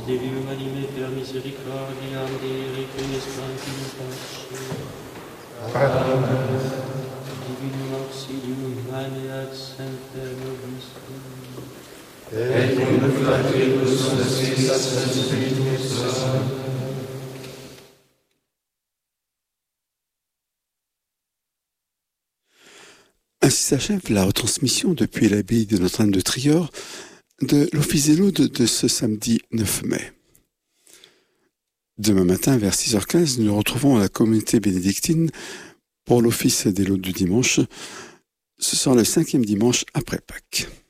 Deum anime per misericordiam Dei requies tantum pace. Amen. Divinum auxilium humane ad semper nobis. Et cum Flatus Spiritus Sanctus. Ainsi s'achève la retransmission depuis l'abbaye de Notre-Dame de Trior de l'Office des Laudes de ce samedi 9 mai. Demain matin, vers 6h15, nous nous retrouvons à la communauté bénédictine pour l'Office des Laudes du dimanche. Ce sera le 5e dimanche après Pâques.